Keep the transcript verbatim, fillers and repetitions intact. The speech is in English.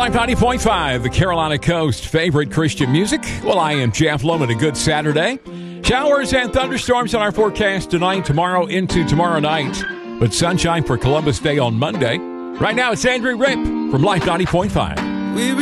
Life ninety point five, the Carolina Coast favorite Christian music. Well, I am Jeff Loman. A good Saturday. Showers and thunderstorms on our forecast tonight, tomorrow into tomorrow night. But sunshine for Columbus Day on Monday. Right now, it's Andrew Rip from Life ninety point five. We